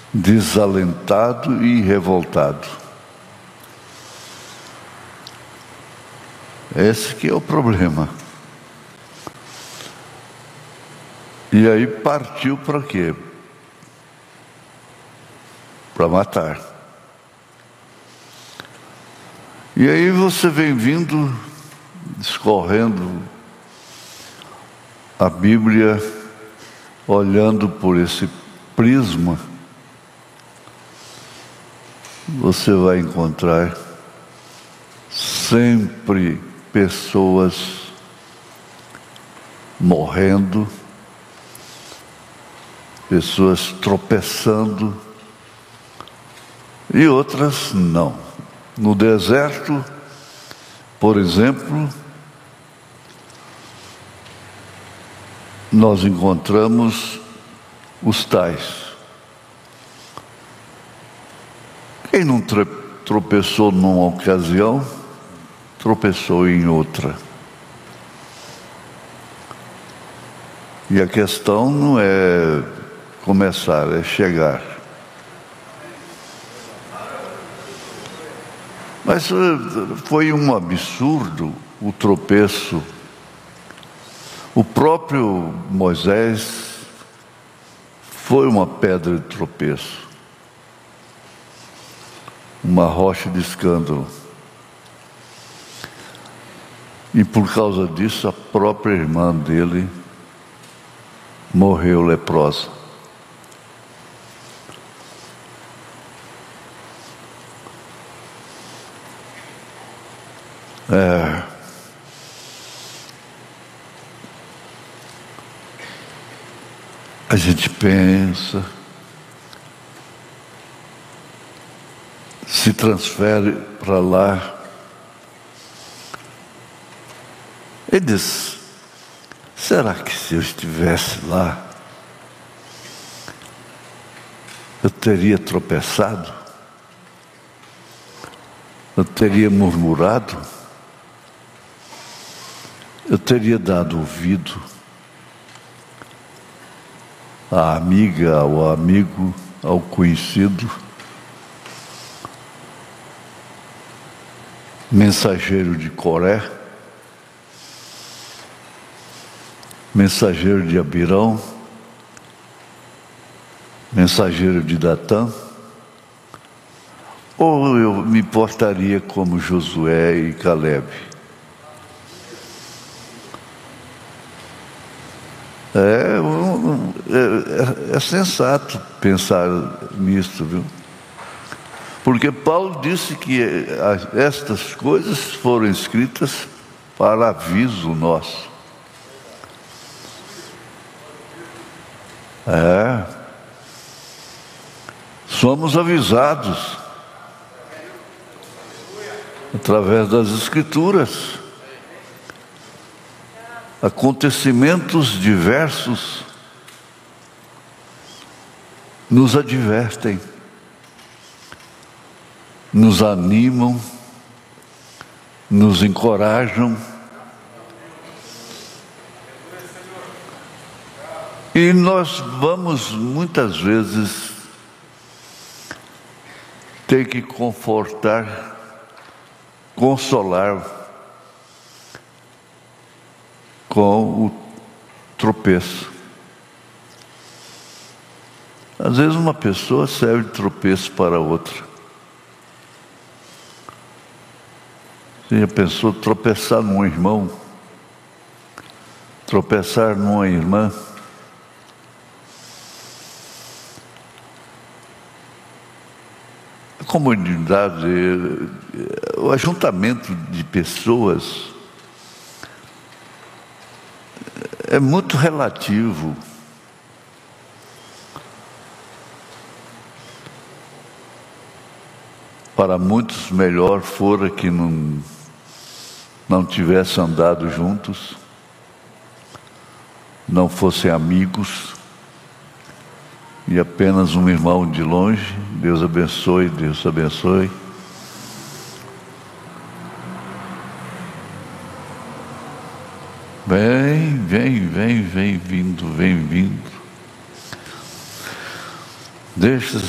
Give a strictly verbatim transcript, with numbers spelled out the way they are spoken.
desalentado e revoltado. Esse que é o problema. E aí partiu para quê? Para matar. E aí você vem vindo, discorrendo a Bíblia, olhando por esse prisma, você vai encontrar sempre pessoas morrendo, pessoas tropeçando e outras não. No deserto, por exemplo, nós encontramos os tais. Quem não tropeçou numa ocasião, tropeçou em outra. E a questão não é começar, é chegar. Mas foi um absurdo o tropeço. O próprio Moisés foi uma pedra de tropeço, uma rocha de escândalo. E por causa disso, a própria irmã dele morreu leprosa. É, a gente pensa, se transfere para lá, e diz: será que se eu estivesse lá, eu teria tropeçado? Eu teria murmurado? Eu teria dado ouvido à amiga, ao amigo, ao conhecido, mensageiro de Coré, mensageiro de Abirão, mensageiro de Datã? Ou eu me portaria como Josué e Calebe? É, é, é sensato pensar nisso, viu? Porque Paulo disse que estas coisas foram escritas para aviso nosso. É, somos avisados através das Escrituras. Acontecimentos diversos nos advertem, nos animam, nos encorajam. E nós vamos muitas vezes ter que confortar, consolar com o tropeço. Às vezes uma pessoa serve de tropeço para outra. Você já pensou tropeçar num irmão? Tropeçar numa irmã? A comunidade, o ajuntamento de pessoas é muito relativo. Para muitos, melhor fora que não, não tivessem andado juntos, não fossem amigos, e apenas um irmão de longe. Deus abençoe, Deus abençoe. Vem, vem, vem, vem vindo, vem vindo. Deixa